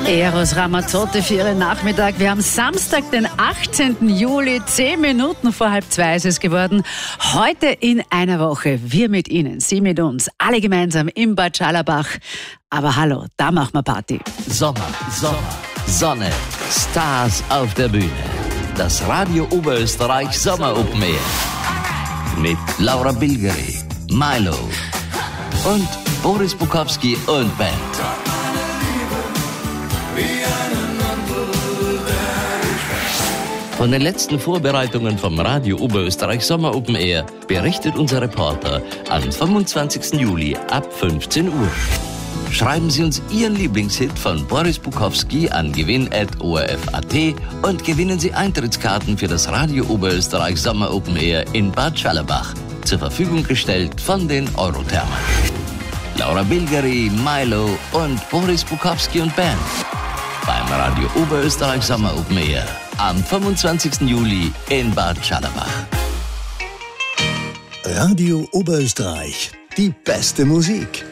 Eros Ramazzotti für Ihren Nachmittag. Wir haben Samstag, den 18. Juli, 10 Minuten vor 1:30 ist es geworden. Heute in einer Woche. Wir mit Ihnen, Sie mit uns, alle gemeinsam im Bad Scharlabach. Aber hallo, da machen wir Party. Sommer, Sonne, Stars auf der Bühne. Das Radio Oberösterreich Sommer Open Air. Mit Laura Bilgeri, Milo und Boris Bukowski und Band. Von den letzten Vorbereitungen vom Radio Oberösterreich Sommer Open Air berichtet unser Reporter am 25. Juli ab 15 Uhr. Schreiben Sie uns Ihren Lieblingshit von Boris Bukowski an gewinn@orf.at und gewinnen Sie Eintrittskarten für das Radio Oberösterreich Sommer Open Air in Bad Scharlabach. Zur Verfügung gestellt von den Eurothermen. Laura Bilgeri, Milo und Boris Bukowski und Band. Beim Radio Oberösterreich Sommer Open Air am 25. Juli in Bad Scharlabach. Radio Oberösterreich, die beste Musik.